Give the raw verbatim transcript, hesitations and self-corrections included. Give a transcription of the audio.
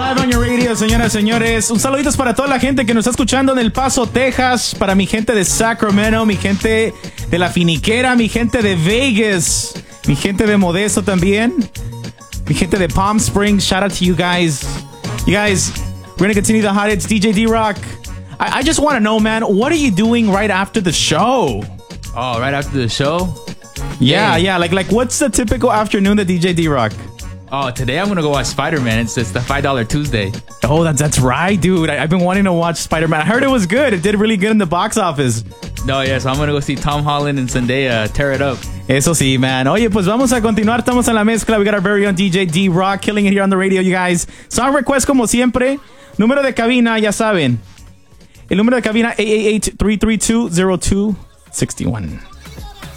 Live on your radio, señoras y señores. Un saludito para toda la gente que nos está escuchando en El Paso, Texas. Para mi gente de Sacramento, mi gente de La Finiquera, mi gente de Vegas, mi gente de Modesto también, mi gente de Palm Springs. Shout out to you guys. You guys, we're going to continue the hot hits. D J D-Rock, I, I just want to know, man, what are you doing right after the show? Oh, right after the show? Yeah, Dang. yeah. Like, like, what's the typical afternoon that D J D-Rock? Oh, today I'm gonna go watch Spider-Man. It's, it's the five dollar Tuesday. Oh, that's that's right, dude. I, I've been wanting to watch Spider-Man. I heard it was good. It did really good in the box office. No, yeah, so I'm gonna go see Tom Holland and Zendaya tear it up. Eso sí, man. Oye, pues vamos a continuar. Estamos en la mezcla. We got our very own D J D-Rock killing it here on the radio, you guys. Song request como siempre. Número de cabina, ya saben. El número de cabina, eight eight eight, three three two, zero two six one.